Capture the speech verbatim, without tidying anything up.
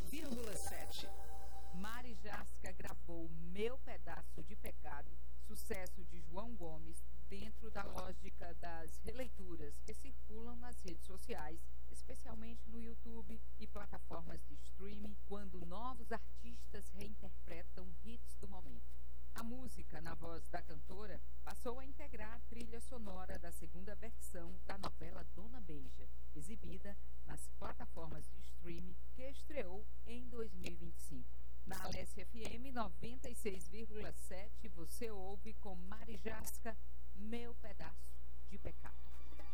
vírgula sete. Mari Jasca gravou Meu Pedaço de Pecado, sucesso de João Gomes, dentro da lógica das releituras que circulam nas redes sociais, especialmente no YouTube e plataformas de streaming, quando novos artistas reinterpretam hits do momento. A música, na voz da cantora, passou a integrar a trilha sonora da segunda versão da novela Dona Beija, exibida nas plataformas de streaming, que estreou em dois mil e vinte e cinco. Na Alessia F M noventa e seis vírgula sete, você ouve com Mari Jasca Meu Pedaço de Pecado.